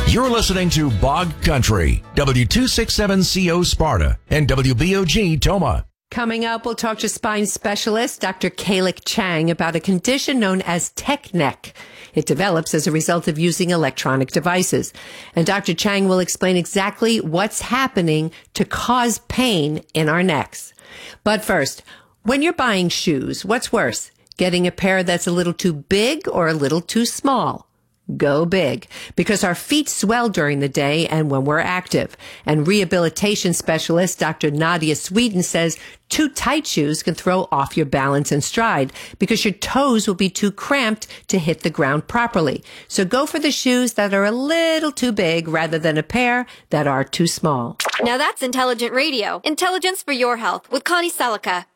You're listening to Bog Country, W267CO Sparta, and WBOG Toma. Coming up, we'll talk to spine specialist Dr. Kalik Chang about a condition known as tech neck. It develops as a result of using electronic devices. And Dr. Chang will explain exactly what's happening to cause pain in our necks. But first, when you're buying shoes, what's worse? Getting a pair that's a little too big or a little too small? Go big, because our feet swell during the day and when we're active. And rehabilitation specialist Dr. Nadia Sweden says too tight shoes can throw off your balance and stride because your toes will be too cramped to hit the ground properly. So go for the shoes that are a little too big rather than a pair that are too small. Now that's intelligent radio. Intelligence for your health with Connie Selica.